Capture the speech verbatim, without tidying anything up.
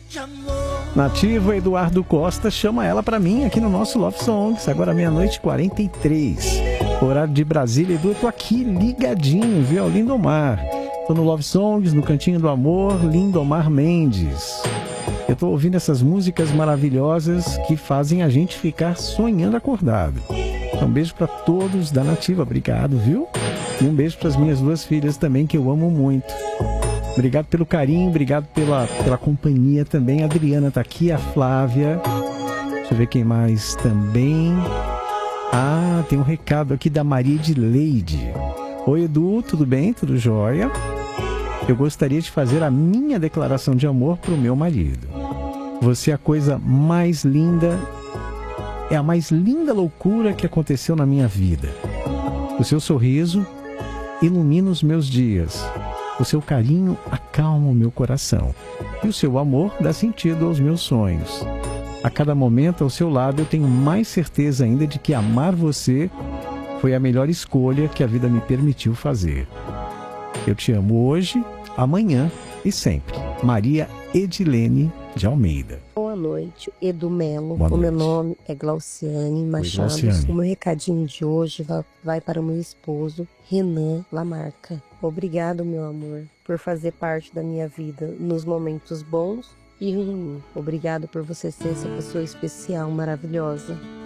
Nativa Eduardo Costa chama ela pra mim aqui no nosso Love Songs. Agora meia-noite e quarenta e três. Horário de Brasília. Edu, eu tô aqui ligadinho, viu? Lindomar. Tô no Love Songs, no Cantinho do Amor, Lindomar Mendes. Eu tô ouvindo essas músicas maravilhosas que fazem a gente ficar sonhando acordado. Um beijo pra todos da Nativa. Obrigado, viu? E um beijo pras minhas duas filhas também, que eu amo muito. Obrigado pelo carinho, obrigado pela, pela companhia também. A Adriana tá aqui, a Flávia. Deixa eu ver quem mais também. Ah, tem um recado aqui da Maria de Leide. Oi, Edu, tudo bem? Tudo jóia? Eu gostaria de fazer a minha declaração de amor pro meu marido. Você é a coisa mais linda, é a mais linda loucura que aconteceu na minha vida. O seu sorriso ilumina os meus dias. O seu carinho acalma o meu coração. E o seu amor dá sentido aos meus sonhos. A cada momento ao seu lado eu tenho mais certeza ainda de que amar você foi a melhor escolha que a vida me permitiu fazer. Eu te amo hoje, amanhã e sempre. Maria Edilene de Almeida. Boa noite, Edu Melo. Boa o noite. meu nome é Glauciane Machado. Glauciane. O meu recadinho de hoje vai, vai para o meu esposo, Renan Lamarca. Obrigado, meu amor, por fazer parte da minha vida nos momentos bons e ruins. Obrigado por você ser essa pessoa especial, maravilhosa.